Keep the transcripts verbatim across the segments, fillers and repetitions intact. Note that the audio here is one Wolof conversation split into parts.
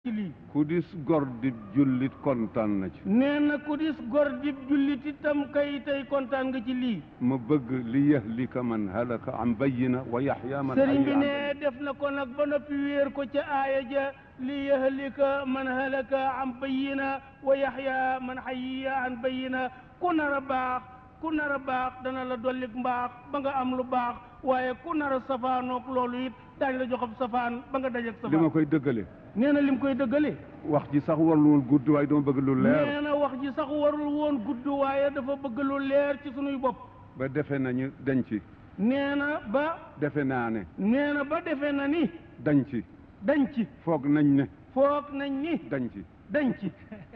ci lii ku dis gor di jullit kontaan na ci nee na ku dis gor di jullit itam kay tey kontaan nga ci lii ma bëgg li yahlika man halaka an bayyina wa yaxya man sëriñ bi hayya ne def na ko nag ba noppi wéer ko ca aaya ja li yahlika man halaka an bayyina wa yaxya man hayya an bayyina ku nar a baax ku nar a baax dana la dollik mbaax ba nga am lu baax waaye ku nar a safaanoog loolu it daañu la joxab safaan ba nga dajeg safaan li ma koy dëggale nee na lim koy dëggale wax ji sax warul woon gudd waaye dama bëgg lu leer nee na wax ji sax warul woon gudd waaye dafa bëgg lu leer ci sunuy bopp ba defe nañu dañ ci nee na ba defe naa ne nee na ba defe na ni dañ ci dañ ci foog nañ ne foog nañ ni dañ ci dañ ci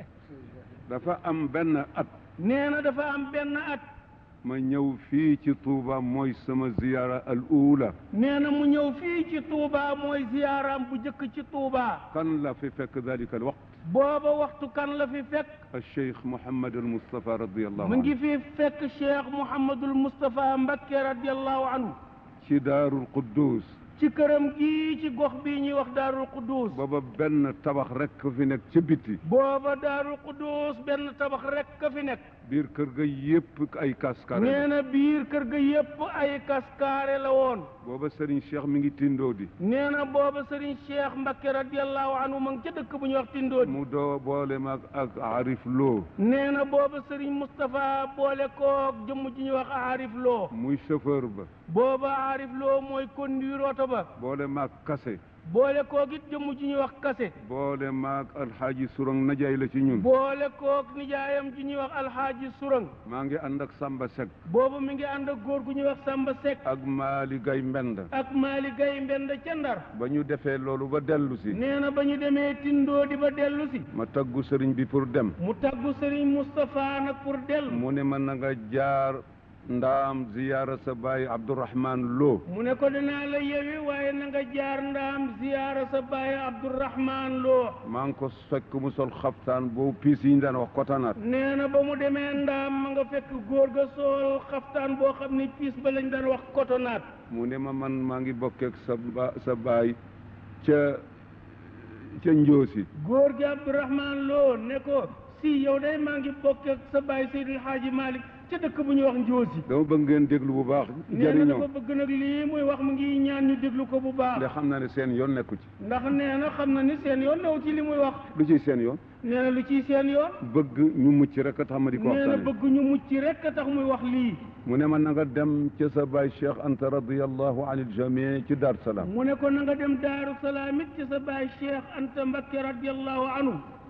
dafa am benn at nee na dafa am benn at ma ñëw fii ci Touba mooy sama ziyaara al uula nee na mu ñëw fii ci Touba mooy ziyaaraam bu jëkk ci Touba kan la fi fekk dalika al waqt booba waxtu kan la fi fekk al cheikh Mouhamed al Moustapha radiyallahu mu anhu ngi fi fekk Cheikh Mouhamadul Moustapha Mbakke radiyallahu anhu ci Daarul Quddus ci këram gii ci gox bii ñuy wax Daarul Quddus booba benn tabax rek fi nekk ci biti booba Daarul Quddus benn tabax rek ka fi nekk biir kër ga yépp ay kaskare nee na biir kër ga yépp ay kaskaare la woon booba Serigne Cheikh mi ngi tindoo di nee na booba Serigne Cheikh Mbakke radiyallahu anhu ma ngi ca dëkk bu ñuy wax tindoo di mu doo boole mag ak Arif Lo nee na booba Serigne Moustapha boole koog jëmm ji ñuy wax Arif Lo muy chauffeur ba booba Arif Lo mooy conduire oto ba boole maag kase boole koog it jëmm ji ñuy wax kase boole maag alxaaji surang najaay la ci ñun boole koog nijaayam ji ñuy wax alxaaji surang maa ngi ànd ak Samba Seck booba mi ngi ànd ak góor gu ñuy wax Samba Seck ak Maali Gay Mbend ak Maali Gay Mbend ca Ndar ba ñu defee loolu ba dellu si nee na ba ñu demee tindoo di ba dellu si ma taggu sëriñ bi pour dem mu taggu Serigne Moustapha nag pour dellu mu ne ma na nga jaar ndaam ziyaara sa baay Abdourahman Lo mu ne ko dinaa la yewi waaye na nga jaar ndaam ziyaara sa baay Abdourahman Lo maa ngi ko fekk mu sol xaftaan boobu piis yi ñu daan wax kotanaat nee na ba mu demee ndaam ma nga fekk góor ga sol xaftaan boo xam ni piis ba lañ daan wax kotonaat mu ne ma man maa ngi bokkeek sa ba sa baay ca ca Njoosi góor gi Abdourahman Lo ne ko si yow day maa ngi bokkeek sa baay Seydil Haaji Malick ca dëkk bu ñuy wax Njoosi dama bëgg ngeen déglu bu baax nee na dafa bëgg nag lii muy wax mu ngi ñaan ñu déglu ko bu baax ndax xam na ne seen yoon nekku ci ndax nee na xam na ni seen yoon new ci li muy wax lu ciy seen yoon nee na lu ciy seen yoon bëgg ñu mucc rek a tax ma di ko nee na waxtaane bëgg ñu mucc rek a tax muy wax lii mu ne ma na nga dem ca sa baay Cheikh Anta radiyallahu anil jamii ci Dar Salaam mu ne ko na nga dem Daaru Salaam it ci sa baay Cheikh Anta Mbakke radiyallahu anhu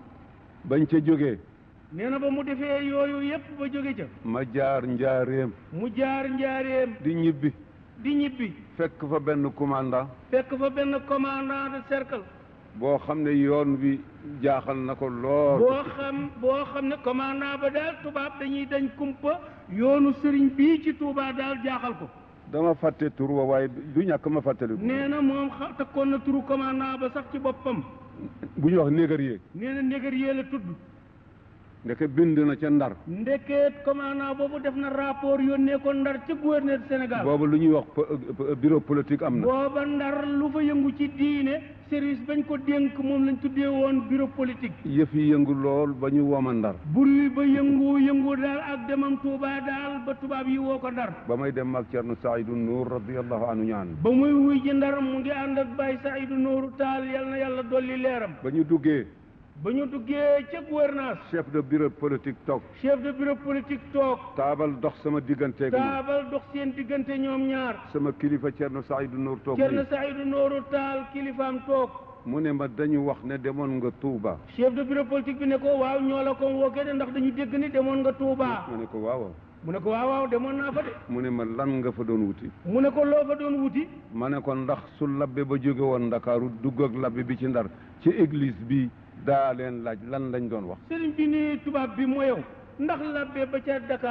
bañ ca jógee nee na ba mu defee yooyu yépp ba jóge ca ma jaar njaareem mu jaar njaareem di ñibbi di ñibbi fekk fa benn commandant fekk fa benn commandant de cercle boo xam ne yoon wi jaaxal na ko lool boo xam boo xam ne commandant ba daal tubaab dañuy dañ kumpa yoonu sëriñ bii ci Touba daal jaaxal ko dama fàtte tur wa waaye du ñàkk ma fàttaliku nee na moom xa takkoon na turu commandant ba sax ci boppam bu ñu wax négarier nee na négarier la tudd ndeke bind na ca Ndar ndekeet commandant boobu def na rapport yónnee ko Ndar ca gouverneur Sénégal boobu lu ñuy wax bureau politique am na booba Ndar lu fa yëngu ci diine service bañ ko dénk moom lañ tuddee woon bureau politique yëf yi yëngu lool ba ñu wooma Ndar buri ba yëngu yëngu daal ak demam Touba daal ba tubaab yi woo ko Ndar ba may dem ak Cerno Saïdou Nour radiyallahu anhu ñaan ba muy wuy ji Ndar mu ngi ànd ak Baye Saïdou Nourou Tall yal na yàlla dolli leeram ba ñu duggee ba ñu duggee ca gouvernance chef de bureau politique toog chef de bureau politique toog taabal dox sama digganteeg moom taabal dox seen diggante ñoom ñaar sama kilifa Cerno Saïdou Nour toog Cerno nii Saïdou Nourou Tall kilifaam toog mu ne ma dañu wax ne demoon nga Touba chef de bureau politique bi ne ko waaw ñoo la ko wookee de ndax dañu dégg ni demoon nga Touba ma ne ko waaw mu ne ko waaw waaw demoon naa fa de mu ne ma lan nga fa doon wuti mu ne ko loo fa doon wuti ma ne ko ndax su labbe ba jóge woon Ndakaaru dugg ak labbe bi ci Ndar ci église bi daa leen laaj lan lañ doon wax sëriñ bi ni tubaab bi moo yow ndax labbe ba ca Dakar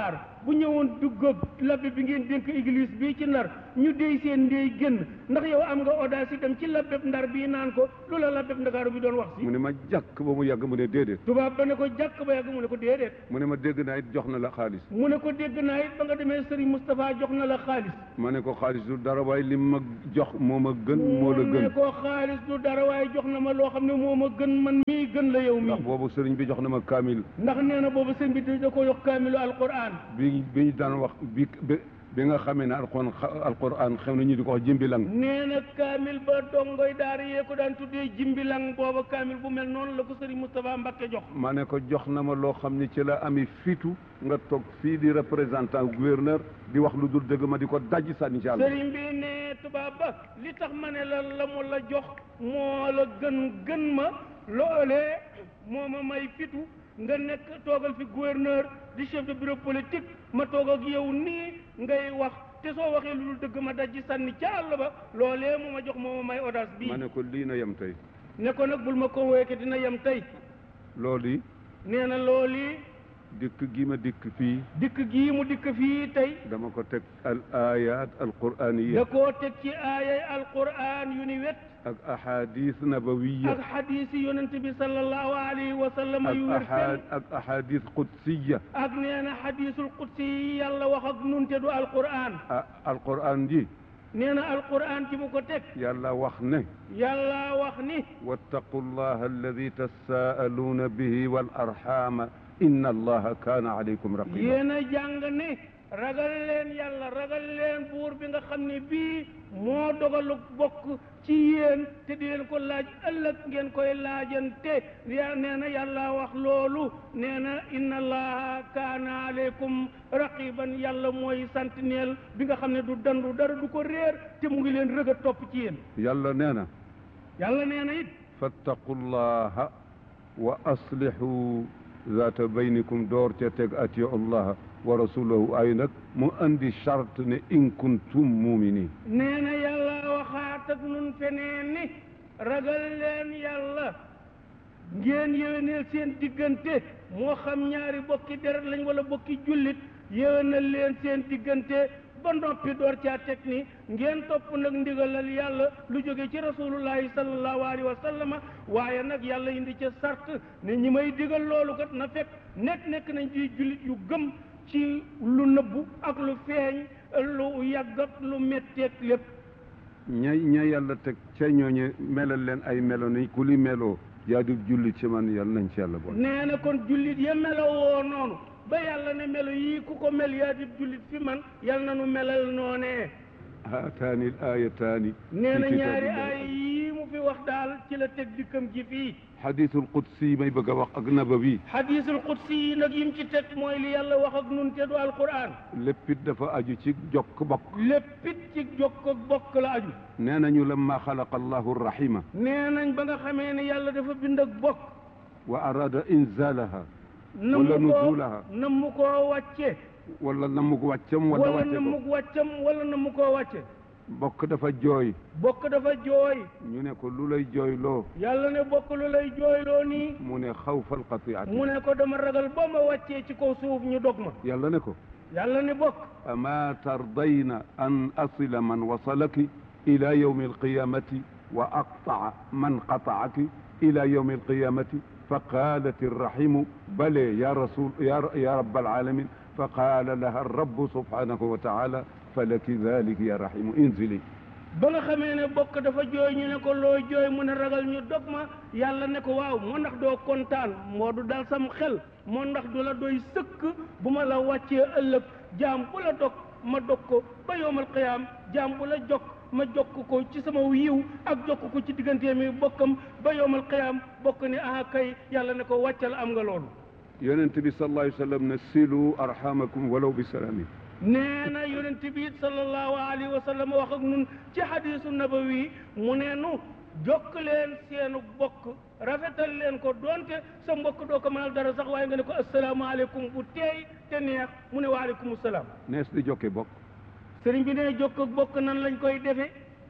bu ñëwoon dugg labbe bi ngeen dénk église bii ci Ndar ñu déy seen ndey génn ndax yow am nga audace itam ci labbe Ndar bii naan ko lu la labbe Ndakaaru bi doon wax si mu ne ma jàkk ba mu yàgg mu ne déedéet tubaab ba ne ko jàkk ba yàgg mu ne ko déedéet mu ne ma dégg naa it jox na la xaalis mu ne ko dégg naa it ba nga demee Serigne Moustapha jox na la xaalis ma ne ko xaalis du dara waaye li ma jox moo ma gën moo la mu ne gën ko xaalis du dara waaye jox na ma loo xam ne moo ma gën man mii gën la yow mii ndax boobu sëriñ bi jox na ma kaamil ndax nee na boobu sëñ bi da ko jox kaamilu alquran bi bi ñu daan wax bi bi nga xamee ne alquran alquran xew na ñu di ko wax jimbilang nee na kaamil ba dongoy daara yee ko daan tuddee jimbilang booba kaamil bu mel noonu la ko Serigne Moustapha Mbacké jox ma ne ko jox na ma loo xam ne ci la ami fitu nga toog fii di représentant gouverneur di wax lu dul dëgg ma di ko dajji sànni ci àll Serigne bi ne tubaab ba li tax ma ne la la mu la jox moo la gën gën ma loolee moo ma may fitu nga nekk toogal fi gouverneur di chef de bureau politique ma toog ak yow nii ngay wax te soo waxee lu dul dëgg ma dajji sànni ca àll ba loolee mu ma jox moo ma may audace bii ma ne ko lii na yem tey ne ko nag bul ma ko wéeke dina yem tey loolu yi nee na loolu yi dikk gi ma dikk fii dikk gii mu dikk fii tey dama ko teg al ayat al quraniya da koo teg ci aayay alquran yu ni wet ak ahadis nabawiya ak xadiis yi yonent bi sallallahu alayhi wa sallam yu wér ak ak ahadis qudsiya ak nee na xadiisul qudsi yi yàlla wax ak nun te du alquran ah alquran ji nee na alquran ji mu ko teg yàlla wax ne yàlla wax ni wattaqu llaha alladi tasaaluuna bihi wal arxama inna allaha kaana alaykum raqiba yéen a jàng ne ragal leen yàlla ragal leen buur bi nga xam ne bii moo dogalu bokk ci yéen te di leen ko laaj ëllëg ngeen koy laajante ya nee na yàlla wax loolu nee na inna allaha kaana aleykum raqiban yàlla mooy sentinelle bi nga xam ne du dandu dara du ko réer te mu ngi leen rëg a topp ci yéen yàlla nee na yàlla nee na it fattaqu llaha wa aslihu zaata baynikum door ca teg atiu allaha wa rasulahu ay nag mu andi charte ne in kuntum muminin nee na yàlla waxaat ak nun feneen ni ragal leen yàlla ngeen yéwénal seen diggante moo xam ñaari bokki deret lañ wala bokki jullit yéwénal leen seen diggante ba noppi door caa teg ni ngeen topp nag ndigalal yàlla lu jóge ci rasulullahi sallallahu alayhi wa sallama waaye nag yàlla indi ca sart ne ñi may digal loolu kat na fekk nekk nekk nañ ci jullit yu gëm ci lu nëbbu ak lu feeñ lu yàgg ak lu metteeg lépp ña ña yàlla teg ca ñooñe melal leen ay melo ni ku li meloo yaa di jullit ci man yàlla nañ ci yàlla boole nee na kon jullit ya meloo woo noonu ba yàlla ne melo yii ku ko mel yaa di jullit fi man yàlla na nu melal noonee haataani l ayataani nee na ñaari aaya yii mu fi wax daal ci la teg dikkam ji fii xadiisul qudsi may bëgg a wax ak nabawi xadiisul qudsi yi nag yim ci teg mooy li yàlla wax ak nun te du alquran léppit dafa aju ci jokk bokk léppit ci jokk ak bokk la aju nee nañu lamma xalaqa allahu rahima nee nañ ba nga xamee ne yàlla dafa bind ak bokk wa arada inzalaha nam wala mu koo nuzulaha nam mu koo wàcce wala namuk wàccam wala wala wàcce nam mu ko wàccam wala nam mu koo wàcce bokk dafa jooy bokk dafa jooy ñu ne ko lu lay jooyloo yàlla ne bokk lu lay jooyloo nii mu ne xawfal qatiati mu ne ko dama ragal boo ma wàccee ci kaw suuf ñu dog ma yàlla ne ko yàlla ne bokk ama tardayna an asila man wasalaki ila yawmi alqiyamati wa aqtaa man qataaki ila yawmi alqiyamati fa qalat irrahimu bale ya rasul ya ya rab alalamin fa qaala laha alrabu subhanahu wa taala falaki dalik ya rahimu inzili ba nga xamee ne bokk dafa jooy ñu ne ko loo jooy mu ne ragal ñu dog ma yàlla ne ko waaw moo ndax doo kontaan moo du dal sam xel moo ndax du la doy sëkk bu ma la wàccee ëllëg jaam bu la dog ma dog ko ba yowmal qiyaam jaam bu la jokk ma jokk ko ci sama yiw ak jokk ko ci diggante mi bokkam ba yowmal qiyaam bokk ne ah kay yàlla ne ko wàccal am nga loolu yonent bi sallallahu alayhi wa sallam ne silu arhamakum walaw bi salaamin nee na yonent bi sallallahu alayhi wa sallam wax ak nun ci xadiisu nabawi mu ne nu jokk leen seenu bokk rafetal leen ko doonte sa mbokk doo ko mënal dara sax waaye nga ne ko asalaamaaleykum bu teey te neex mu ne waaleykum salaam nees di jokke bokk sëriñ bi ne jokk ak bokk nan lañ koy defe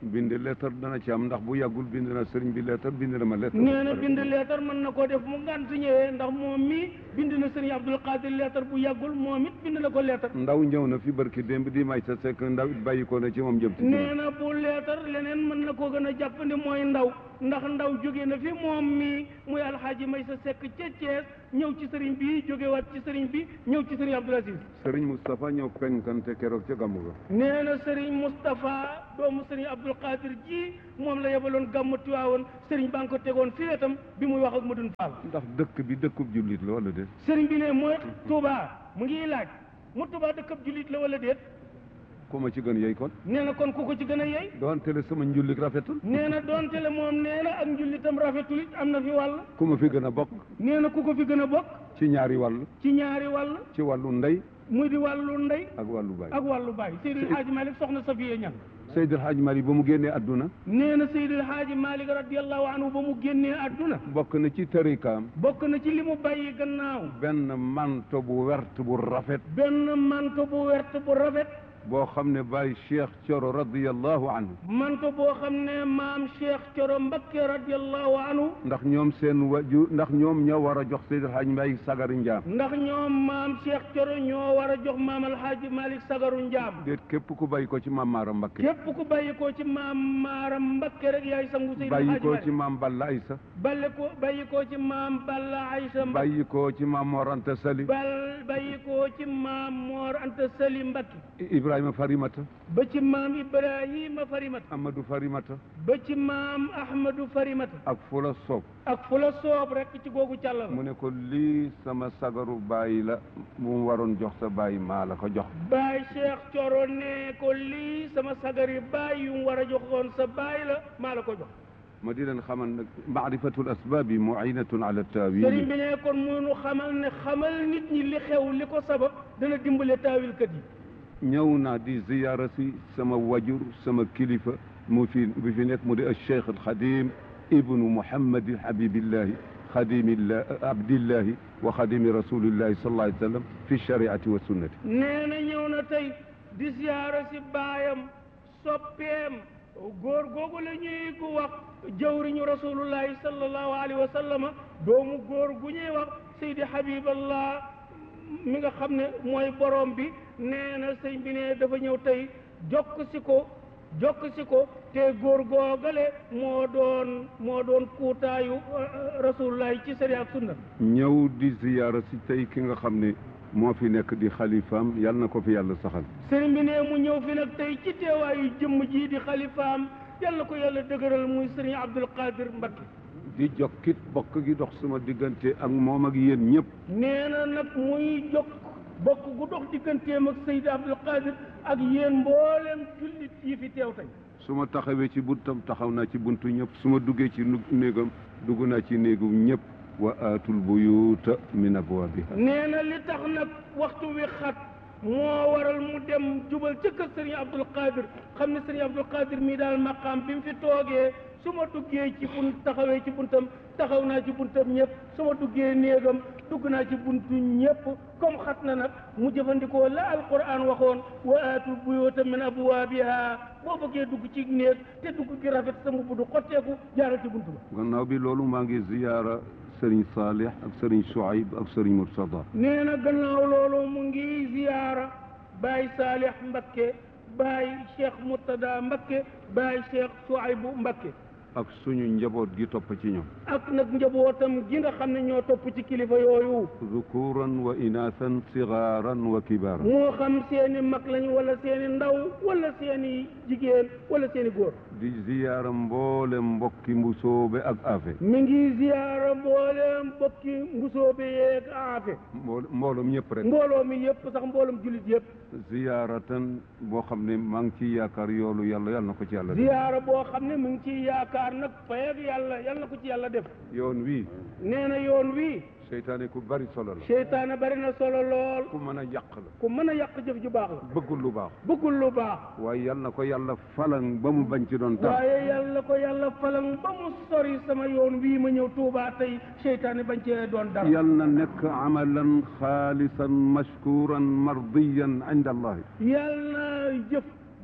bind leetar dana ci am ndax bu yàggul bind na sëriñ bi leetar bind na ma leetar. nee na bind leetar mën na koo def mu ngant ñëwee ndax moom mi bind na sëriñ Abdul Qadir leetar bu yàggul moom it bind na ko leetar. ndaw ñëw na fi barki démb di may sa sekk ndaw it bàyyi ko na ci moom jëm ci. nee na bu leetar leneen mën na koo gën a jàppandi mooy ndaw ndax ndaw jóge na fi moom mi muy alxaaji may sa sekk ca Thiès ñëw ci sëriñ bi jógewaat ci sëriñ bi ñëw ci sëriñ Abdul Aziz. sëriñ Moustapha ñëw penkante keroog ca gàmmu ga. nee na sëriñ Moustapha doomu sëriñ Abdul Qadir ji moom la yebaloon gàmmu Tiwaawoon sëriñ baa ngi ko tegoon fi wetam bi muy wax ak Madun Fall. ndax dëkk bi dëkkub jullit la wala déet. sëriñ bi ne mooy Touba mu ngi laaj mu Touba dëkkab jullit la wala déet. ku ma ci gën yey kon. nee na kon ku ko ci gën a yey. doonte le sama njullit rafetul. nee na doonte le moom nee na ak njullitam rafetul it am na fi wàll. ku ma fi gën a bokk. nee na ku ko fi gën a bokk. ci ñaari wàll. ci ñaari wàll. ci wàllu ndey. muy di wàllu ndey. ak wàllu baay. ak wàllu baay Seydil Hadji Malick soxna Safiya Ñang. Seydil Hadji Malick ba mu génnee adduna. nee na Seydil Hadji Malick radiyallahu anhu ba mu génnee adduna. bokk na ci tarikaam. bokk na ci li mu bàyyi gannaaw. benn manto bu wert bu rafet. benn manto bu wert bu rafet. boo xam ne Baye Cheikh Thioro radiyallahu anhu. manto boo xam ne maam Cheikh Thioro Mbakke radiyallahu anhu. ndax ñoom seen waju ndax ñoom ñoo war a jox Seydil Hadji Malick sagaru njaam. ndax ñoom maam Cheikh Thioro ñoo war a jox maam Alhaji Malick sagaru njaam. déet képp ku bàyyi ko ci maam Maaram Mbakke. képp ku bàyyi ko ci maam Maaram Mbakke rek yaay sangu Seydil Hadji bàyyi Malick. ko ci maam Balla Aysa. bàyyi ko bàyyi ko ci maam Balla Aysa Mbakke. bàyyi ko ci maam Mor Anta Sali. bal bàyyi ko ci maam Mor Anta Sali Mbakke. Ibrahima Farimata. ba ci maam Ibrahima Farimata. Amadou Farimata. ba ci maam Ahmadou Farimata. ak fu la soob. ak fu la soob rek ci googu càll. mu ne ko lii sama sagaru bàyyi la mu waroon jox sa bàyyi maa la ko jox. Baay Cheikh Thioro ne ko lii sama sagari baay yu mu war a joxoon sa baay la maa la ko jox. ma di leen xamal nag maarifatul asbaabi muinatun ala taawil. sëriñ bi ne kon munu xamal ne xamal nit ñi li xew li ko sabab dana dimbale taawilkat yi. ñëw naa di ziyaara si sama wajur sama kilifa mu fi bi fi nekk mu di al cheikh al xadim ibnu muhammadi habibillahi xadimillah abdillahi wa xadimi rasulillahi sallallahu alayhi wa sallam fi shariati wa sunnati. nee na ñëw na tey di ziyaara si baayam soppeem góor googu la ñuy ko wax jawriñu rasulullahi sallallahu alayhi wa sallam doomu góor gu ñuy wax Seydi Habiballah mi nga xam ne mooy borom bi nee na sëñ bi ne dafa ñëw tey jokk si ko jokk si ko te góor googale moo doon moo doon kuutaayu rasulullahi ci sariya ak sunna. ñëw di ziyaara si tey ki nga xam ne moo fi nekk di xalifaam yal na ko fi yàlla saxal. sëriñ bi ne mu ñëw fi nag tey ci teewaayu jëmm ji di xalifaam yal na ko yàlla dëgëral muy sëriñ Abdul Qadir Mbakke. di jokkit bokk gi dox sama diggante ak moom ak yéen ñëpp. nee na nag muy jokk bokk gu dox digganteem ak Seydi Abdul Qadir ak yéen mboolem jullit yi fi teew tey. su ma taxawee ci buntam taxaw naa ci buntu ñëpp su ma duggee ci néegam dugg naa ci néegu ñëpp. wa aatul buyuuta min abwaabiha. nee na li tax nag waxtu wi xat moo waral mu dem jubal ca kër Serigne Abdul Qadir xam ne Serigne Abdul Qadir mii daal maqaam bi mu fi toogee su ma duggee ci bunt taxawee ci buntam taxaw naa ci buntam ñëpp su ma duggee néegam dugg naa ci buntu ñëpp comme xat na nag mu jëfandikoo la alquran waxoon wa aatul buyuuta min abwaabiha boo bëggee dugg ci néeg te dugg gi rafet sa mbubb du xotteeku jaaral ci buntu ba. gannaaw bi loolu maa ngi ziyaara Sëriñ Saalih ak Sëriñ Shuayb ak Sëriñ Murtada. nee na gannaaw loolu mu ngi ziyaara Baay Saalih Mbakke Baay Cheikh Murtada Mbakke Baay Cheikh Shuayb Mbakke. ak suñu njaboot gi topp ci ñoom. ak nag njabootam gi nga xam ne ñoo topp ci kilifa yooyu. zukuran wa inaasan sigaaran wa kibaaran. moo xam seeni mag lañ wala seeni ndaw wala seeni jigéen wala seeni góor. di ziyaara mboolem mbokki mbusoobe ak aafe. mi ngi ziyaara mboolem mbokki mbusoobe yeeg aafe. mbool mbooloom ñëpp rek. mbooloo mi yëpp sax mbooloom jullit yëpp. ziyaaratan boo xam ne maa ngi ciy yaakaar yoolu yàlla yàlla na ko ci yàlla def. ziyaara boo xam ne mu ngi ciy yaakaar nag fayag yàlla yàlla na ko ci yàlla def. yoon wii. nee na yoon wii. seytaane ku bari solo la. seytaane bari na solo lool. ku mën a yàq la. ku mën a yàq jëf ju baax la. bëggul lu baax. bëggul lu baax. waaye yal na ko yàlla falan ba mu bañ ci doon dara. waaye yàlla ko yàlla falan ba mu sori sama yoon wii ma ñëw Tuubaa tey seytaane bañ cee doon dara. yal na nekk amalan xaalisan mashkuran mardiyan inda allah. yal na jëf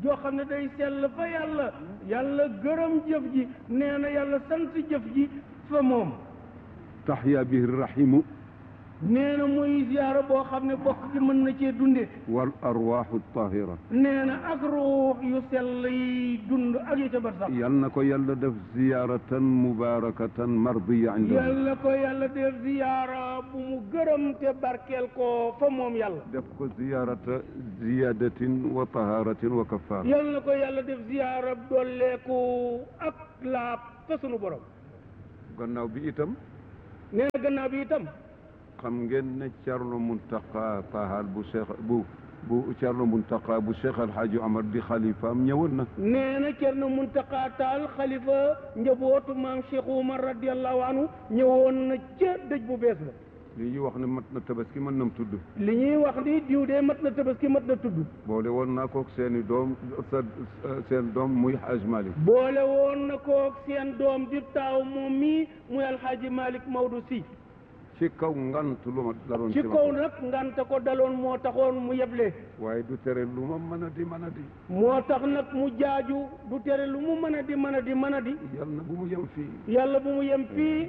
joo xam ne day sell fa yàlla yàlla gërëm jëf ji nee na yàlla sant jëf ji fa moom taxya bihi rahimu nee na muy ziyaara boo xam ne bokk gi mën na cee dunde wal arwaaxu tahira nee na ak ruux yu sell yi dund ak yu ca bar sax yal na ko yàlla def ziyaaratan mubarakatan mardiya indahu yàlla ko yàlla def ziyaara bu mu gërëm te barkeel ko fa moom yàlla def ko ziyaarata ziyadatin wa taharatin wa kafaara yàlla ko yàlla def ziyaara dolleeku ak laab fa sunu borom gannaaw bi itam nee na gannaaw bi itam xam ngeen ne Thierno Mountakha Tahal bu Cheikh bu bu Thierno Mountakha bu Cheikh El Hadj Omar di xalifaam ñëwoon na. nee na Thierno Mountakha Tall xalifa njabootu maam Cheikh Omar radiyallahu anhu ñëwoon na ca dëj bu bees la. li ñuy wax ne mat na tabaski mën na mu tudd. li ñuy wax ni diw de mat na tabaski mat na tudd. boole woon naa koog seen i doom sa seen doom muy Hadj Malick. boole woon na koog seen doom di taaw moom mii muy Alhaji Malick Maodo Sy. ci kaw ngant lu ma daloon ci kaw nag ngant ko daloon moo taxoon mu yeble. waaye du tere lu ma mën a di mën a di. moo tax nag mu jaaju du tere lu mu mën a di mën a di mën a di. yàlla bu mu yem fii. yàlla bu mu yem fii.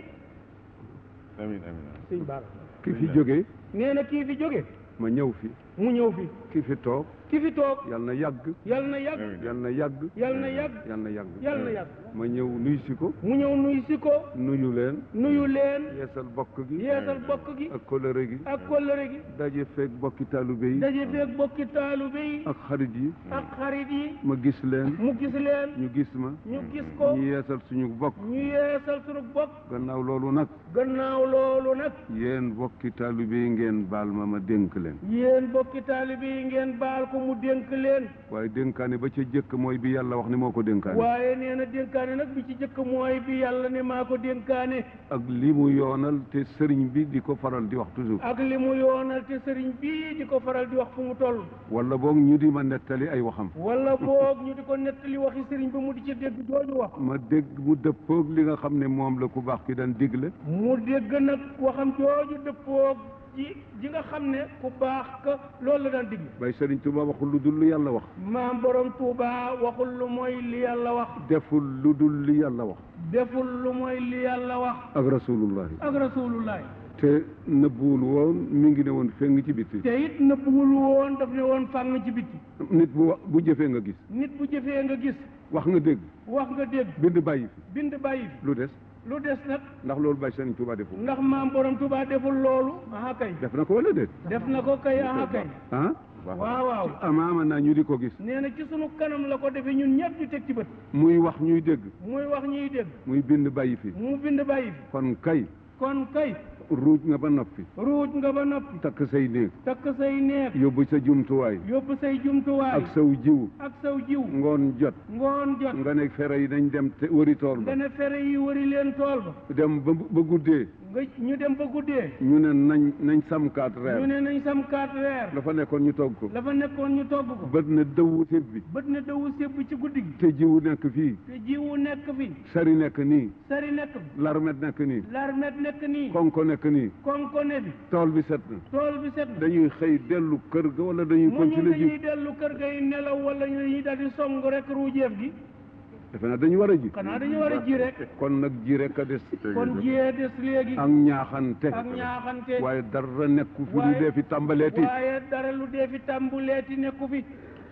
amiin amiin. sëñ Bara. ki fi jógee. nee na kii fi jóge ma ñëw fi. mu ñëw fi. ki fi toog. ki fi toog. yal na yàgg. yal na yàgg. yal na yàgg. yal na yàgg. yal na yàgg. yal na yàgg. ma ñëw nuyu si ko. mu ñëw nuyu si ko. nuyu leen. nuyu leen. yeesal bokk gi. yeesal bokk gi. ak kóllëre gi. ak kóllëre gi. daje feeg bokki taalube yi. daje feeg bokki taalube yi. ak xarit yi. ak xarit yi. ma gis leen. mu gis leen. ñu gis ma. ñu gis ko. ñu yeesal suñu bokk. ñu yeesal suñu bokk. gannaaw loolu nag. gannaaw loolu nag. yéen bokki taalube yi ngeen baal ma ma dénk leen. yéen bokki taalube yi ngeen baal ko mu dénk leen. waaye dénkaane ba ca jëkk mooy bi yàlla wax ne moo ko dénkaane. waaye nee na dénkaane nag bi ci jëkk mooy bi yàlla ne maa ko dénkaane. ak li mu yoonal te sëriñ bi di ko faral di wax toujours. ak li mu yoonal te sëriñ bi di ko faral di wax fu mu toll. wala boog ñu di ma nettali ay waxam. wala boog ñu di ko nettali waxi sëriñ ba mu di ci dégg jooju wax. ma dégg mu dëppoog li nga xam ne moom la ku baax ki daan digle. mu dégg nag waxam jooju dëppoog ji ji nga xam ne ku baax ka loolu la daan digle. bay sëriñ Tuuba waxul lu dul li yàlla wax. maam borom Tuuba waxul lu mooy li yàlla wax. deful lu dul li yàlla wax. deful lu mooy li yàlla wax. ak rasulullahi. ak rasulullahi. te nëbbuwul woon mi ngi ne woon feng ci bitti. te it nëbbuwul woon daf ne woon fàng ci bitti. nit bu wa bu jëfee nga gis. nit bu jëfee nga gis. wax nga dégg. wax nga dégg. bind bàyyi fi. bind bàyyi fi. lu des. lu des nag. ndax loolu bay sëriñ Tuuba deful. ndax maam borom Tuuba deful loolu. aha kay. def na ko wala déet. def na ko kay aha kay. ah. waaw waaw. amaama naa ñu di ko gis. nee na ci sunu kanam la ko defee ñun ñëpp ñu teg ci bët. muy wax ñuy dégg. muy wax ñuy dégg. muy bind bàyyi fi. mu bind bàyyi fi. kon kay. kon kay. ruuj nga ba noppi. ruuj nga ba noppi. takk say néeg. takk say néeg. yóbbu sa jumtuwaay. yóbbu say jumtuwaay. ak saw jiw. ak saw jiw. ngoon jot. ngoon jot. nga ne fere yi dañ dem te wëri tool ba. nga ne fere yi wëri leen tool ba. dem ba ba guddee. nga ñu dem ba guddee. ñu ne nañ nañ samkaat reer. ñu ne nañ samkaat reer. la fa nekkoon ñu togg ko. la fa nekkoon ñu togg ko. bët na dëwu séb bi. bët na dëwu séb ci guddi gi. te jiwu nekk fii. te jiwu nekk fii. sari nekk nii. sari nekk fi. larmet nekk nii. larmet nekk nii. konko nekk nii. konko ne bi. tool bi set na. tool bi set na. dañuy xëy dellu kër ga wala dañuy continuer ji. dañuy dellu kër ga yi nelaw wala dañuy daal di song rek ruujeef gi. defe naa dañu war a ji. xanaa dañu war a ji rek. kon nag ji rek a des. kon jiyee des léegi. ak ñaaxante. ak ñaaxante. waaye dara nekku fi lu dee fi tàmbaleeti. waaye dara lu dee fi tàmbaleeti nekku fi.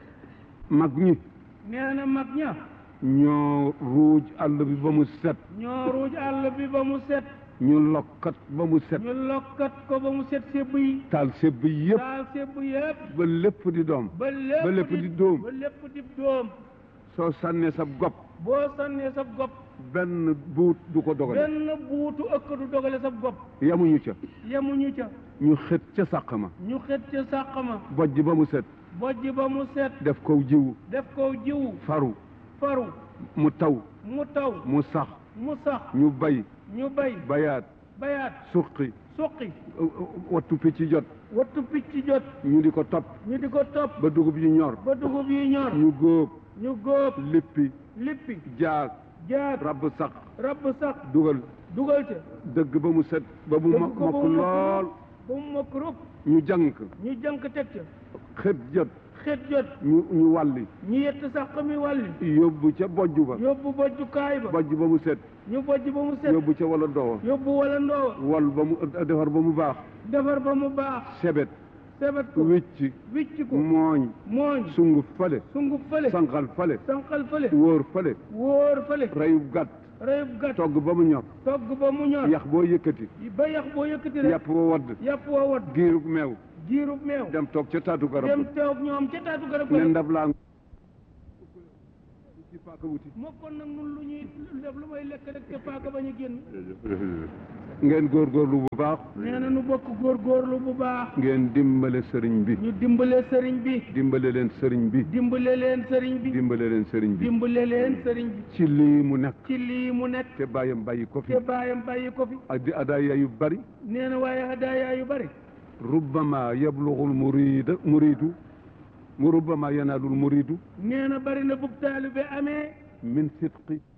mag ñi. nee na mag ña. ñoo ruuj àll bi ba mu set. ñoo ruuj àll bi ba mu set. ñu lokkat ba mu set. ñu lokkat ko ba mu set sébb yi. taal sébb yëpp. taal sébb yëpp. ba lépp di doom. ba lépp ba lépp di doom. ba lépp di doom. soo sànnee sa gopp. boo sànnee sa gopp. benn buut du ko dogale. benn buutu ëkk du dogale sa gopp. yamuñu ca. yamuñu ca. ñu xët ca sàq ma. ñu xët ca sàq ma. bojj ba mu set. bojj ba mu set. def ko jiwu. def ko jiwu. faru. faru. mu taw. mu taw. mu sax. mu sax. ñu bay. ñu bay. bayaat. bayaat. suqi. suqi. wattu picc jot. wattu picc jot. ñu di ko topp. ñu di ko topp. ba dugub yi ñor. ba dugub yi ñor. ñu góob. ñu góob. lippi. lippi. jaag. jaag. rabb sax. rabb sax. dugal. dugal ca. dëgg ba mu set. ba mu dëgg ko mokk lool. ba mu mokk rub. ñu jànk. ñu jànk teg ca. xët jot. xet jot ñu ñu wàlli ñu yett sàq mi wàlli yóbbu ca bojj ba yóbbu bojjukaay ba bojj ba mu set ñu bojj ba mu set yóbbu ca wala doowa yóbbu wala ndoowa wal ba mu defar ba mu baax defar ba mu baax sebet sebet ko wicc wicc ko mooñ mooñ sunguf fale sunguf fële sanqal fale sanqal fële wóor fale wóor fële reyub gàtt reyub gàtt togg ba mu ñor togg ba mu ñor yax boo yëkkati ba yax boo yëkkati rek yàpp wa wadd yàpp woo wat giirub meew giirub meew dem toog ca taatu garab dem toog ñoom ca taatu garab ne ndab laa ci paaka wuti moo kon nag nun lu ñuy def lu may lekk rek te paaka bañ a génn ngeen góorgóorlu bu baax nee na nu bokk góorgóorlu bu baax ngeen dimbale sëriñ bi ñu dimbale sëriñ bi dimbale leen sëriñ bi dimbale leen sëriñ bi dimbale leen sëriñ bi dimbale leen sëriñ bi ci lii mu nekk ci lii mu nekk te bàyyam bàyyi ko fi te baayam bàyyi ko fi ak di adaaya yu bari nee na waaye hadaaya yu bari rubbama yablughul murida muridu mu rubbama yanaalul muridu nee na bari na bub taalibe amee min sidqi